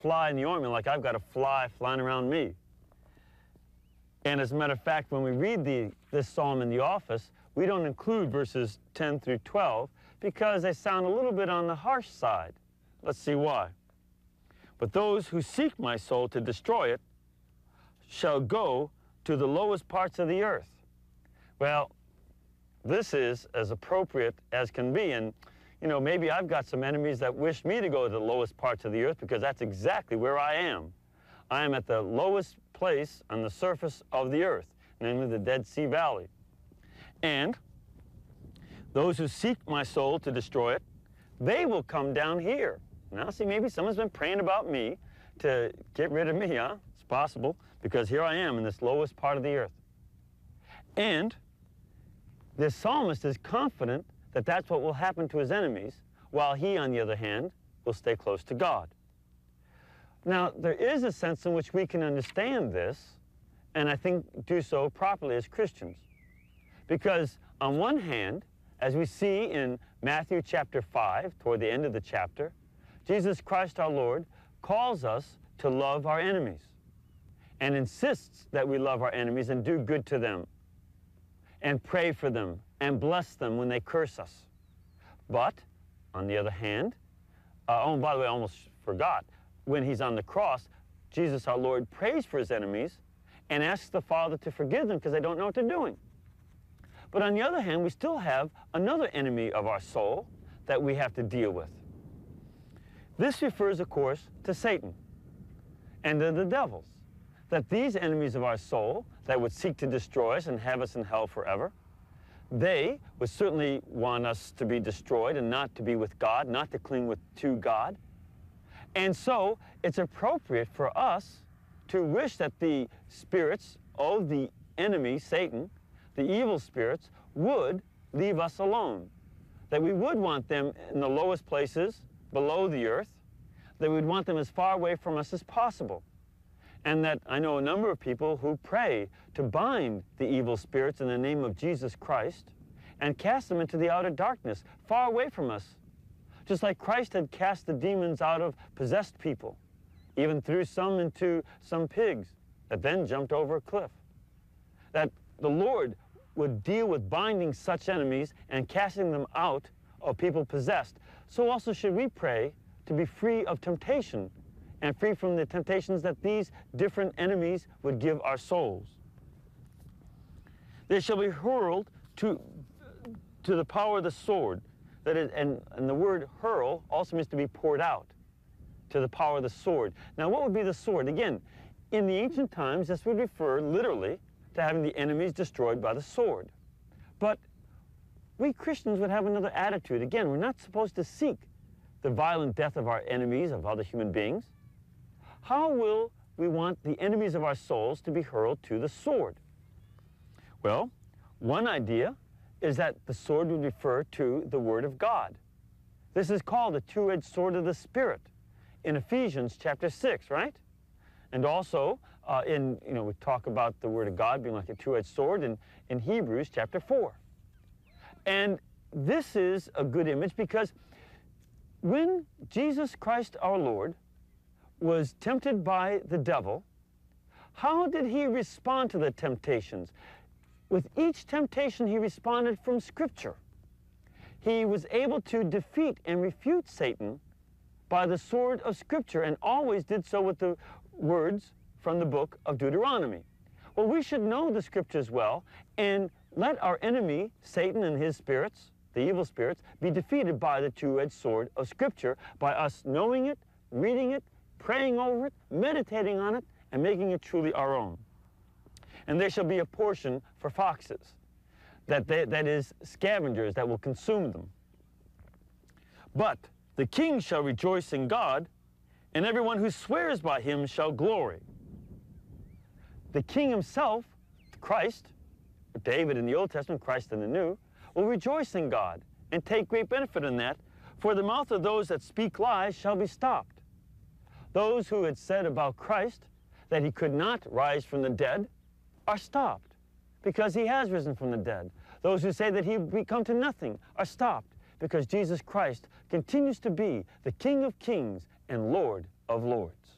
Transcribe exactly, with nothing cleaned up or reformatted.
fly in the ointment like I've got a fly flying around me. And as a matter of fact, when we read the, this psalm in the office, we don't include verses ten through twelve because they sound a little bit on the harsh side. Let's see why. But those who seek my soul to destroy it shall go to the lowest parts of the earth. Well, this is as appropriate as can be. And, you know, maybe I've got some enemies that wish me to go to the lowest parts of the earth because that's exactly where I am. I am at the lowest place on the surface of the earth, namely the Dead Sea Valley. And those who seek my soul to destroy it, they will come down here. Now, see, maybe someone's been praying about me to get rid of me, huh? It's possible, because here I am in this lowest part of the earth. And this psalmist is confident that that's what will happen to his enemies, while he, on the other hand, will stay close to God. Now, there is a sense in which we can understand this, and I think do so properly as Christians. Because on one hand, as we see in Matthew chapter five, toward the end of the chapter, Jesus Christ our Lord calls us to love our enemies and insists that we love our enemies and do good to them and pray for them and bless them when they curse us. But, on the other hand, uh, oh, and by the way, I almost forgot, when he's on the cross, Jesus our Lord prays for his enemies and asks the Father to forgive them because they don't know what they're doing. But on the other hand, we still have another enemy of our soul that we have to deal with. This refers, of course, to Satan and to the devils, that these enemies of our soul that would seek to destroy us and have us in hell forever, they would certainly want us to be destroyed and not to be with God, not to cling with, to God. And so it's appropriate for us to wish that the spirits of the enemy, Satan, the evil spirits, would leave us alone, that we would want them in the lowest places below the earth, that we would want them as far away from us as possible. And that I know a number of people who pray to bind the evil spirits in the name of Jesus Christ and cast them into the outer darkness, far away from us. Just like Christ had cast the demons out of possessed people, even threw some into some pigs that then jumped over a cliff. That the Lord would deal with binding such enemies and casting them out of people possessed. So also should we pray to be free of temptation and free from the temptations that these different enemies would give our souls. They shall be hurled to, to the power of the sword. That is, and, and the word hurl also means to be poured out, to the power of the sword. Now, what would be the sword? Again, in the ancient times, this would refer literally to having the enemies destroyed by the sword. But we Christians would have another attitude. Again, we're not supposed to seek the violent death of our enemies, of other human beings. How will we want the enemies of our souls to be hurled to the sword? Well, one idea is that the sword would refer to the Word of God. This is called the two-edged sword of the Spirit in Ephesians chapter six, right? And also, uh, in, you know, we talk about the Word of God being like a two-edged sword in, in Hebrews chapter four. And this is a good image because when Jesus Christ our Lord was tempted by the devil, how did he respond to the temptations? With each temptation, he responded from Scripture. He was able to defeat and refute Satan by the sword of Scripture, and always did so with the words from the book of Deuteronomy. Well, we should know the Scriptures well, and let our enemy, Satan and his spirits, the evil spirits, be defeated by the two-edged sword of Scripture, by us knowing it, reading it, praying over it, meditating on it, and making it truly our own. And there shall be a portion for foxes, that, they, that is, scavengers that will consume them. But the king shall rejoice in God, and everyone who swears by him shall glory. The king himself, Christ, David in the Old Testament, Christ in the New, will rejoice in God and take great benefit in that, for the mouth of those that speak lies shall be stopped. Those who had said about Christ that he could not rise from the dead are stopped, because he has risen from the dead. Those who say that he would come to nothing are stopped, because Jesus Christ continues to be the King of kings and Lord of lords.